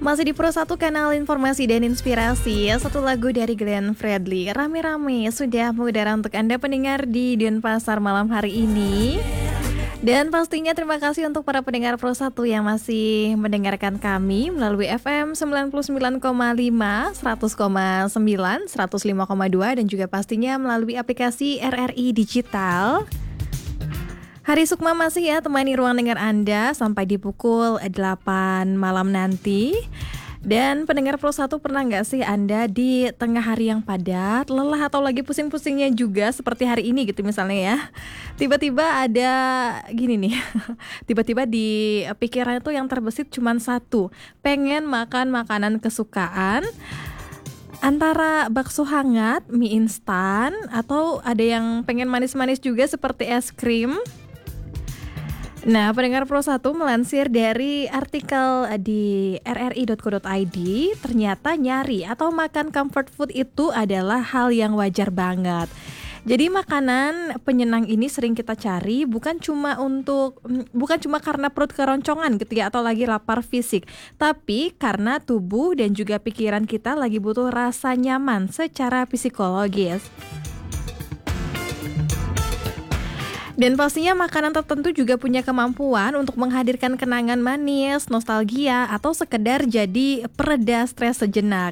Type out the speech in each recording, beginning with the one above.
Masih di Pro 1 kanal informasi dan inspirasi. Satu lagu dari Glenn Fredly rame-rame sudah mengudara untuk Anda pendengar di Denpasar malam hari ini. Dan pastinya terima kasih untuk para pendengar Pro 1 yang masih mendengarkan kami melalui FM 99,5, 100,9, 105,2 dan juga pastinya melalui aplikasi RRI Digital. Hari Sukma masih ya temani ruang dengar Anda sampai di pukul 8 malam nanti. Dan pendengar Pro 1, pernah nggak sih Anda di tengah hari yang padat, lelah atau lagi pusing-pusingnya juga seperti hari ini gitu misalnya ya. Tiba-tiba ada gini nih, tiba-tiba di pikiran itu yang terbesit cuma satu, pengen makan makanan kesukaan. Antara bakso hangat, mie instan, atau ada yang pengen manis-manis juga seperti es krim. Nah, pendengar Pro 1 melansir dari artikel di rri.co.id, ternyata nyari atau makan comfort food itu adalah hal yang wajar banget. Jadi makanan penyenang ini sering kita cari bukan cuma karena perut keroncongan gitu ya atau lagi lapar fisik, tapi karena tubuh dan juga pikiran kita lagi butuh rasa nyaman secara psikologis. Dan pastinya makanan tertentu juga punya kemampuan untuk menghadirkan kenangan manis, nostalgia, atau sekedar jadi pereda stres sejenak.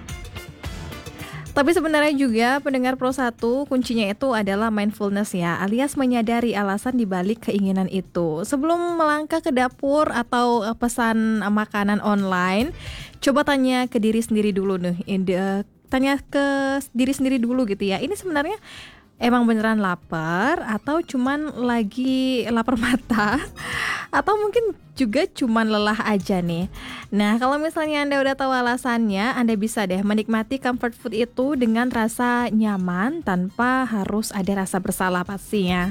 Tapi sebenarnya juga pendengar Pro 1 kuncinya itu adalah mindfulness ya, alias menyadari alasan dibalik keinginan itu. Sebelum melangkah ke dapur atau pesan makanan online, coba tanya ke diri sendiri dulu nih. Tanya ke diri sendiri dulu gitu ya. Ini sebenarnya emang beneran lapar atau cuman lagi lapar mata atau mungkin juga cuman lelah aja nih. Nah, kalau misalnya Anda udah tahu alasannya, Anda bisa deh menikmati comfort food itu dengan rasa nyaman tanpa harus ada rasa bersalah pastinya.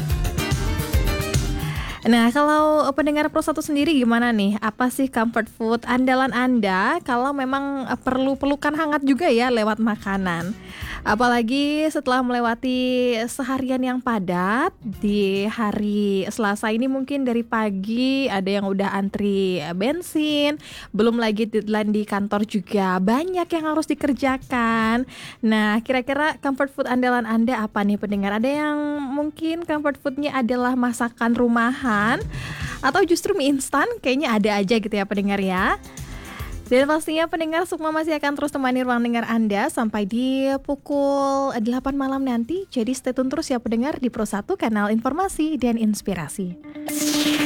Nah, kalau pendengar Pro 1 sendiri gimana nih? Apa sih comfort food andalan Anda kalau memang perlu pelukan hangat juga ya lewat makanan? Apalagi setelah melewati seharian yang padat di hari Selasa ini, mungkin dari pagi ada yang udah antri bensin, belum lagi deadline di kantor juga banyak yang harus dikerjakan. Nah, kira-kira comfort food andalan Anda apa nih pendengar? Ada yang mungkin comfort foodnya adalah masakan rumahan atau justru mie instan? Kayaknya ada aja gitu ya pendengar ya. Dan pastinya pendengar Sukma masih akan terus temani ruang dengar Anda sampai di pukul 8 malam nanti. Jadi stay tune terus ya pendengar di Pro 1 kanal informasi dan inspirasi.